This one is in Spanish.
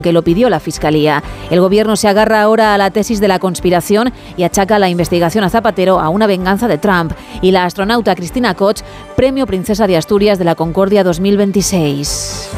que lo pidió la Fiscalía. El gobierno se agarra ahora a la tesis de la conspiración y achaca la investigación a Zapatero a una venganza de Trump. Y la astronauta Cristina Koch, premio Princesa de Asturias de la Concordia 2026.